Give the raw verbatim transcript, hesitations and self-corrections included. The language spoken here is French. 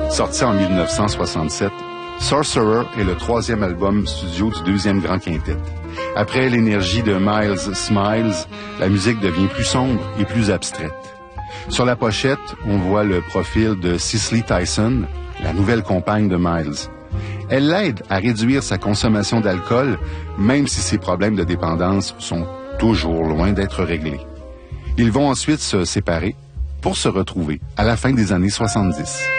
Sorti en mille neuf cent soixante-sept, Sorcerer est le troisième album studio du deuxième grand quintet. Après l'énergie de Miles Smiles, la musique devient plus sombre et plus abstraite. Sur la pochette, on voit le profil de Cicely Tyson, la nouvelle compagne de Miles. Elle l'aide à réduire sa consommation d'alcool, même si ses problèmes de dépendance sont toujours loin d'être réglés. Ils vont ensuite se séparer pour se retrouver à la fin des années soixante-dix.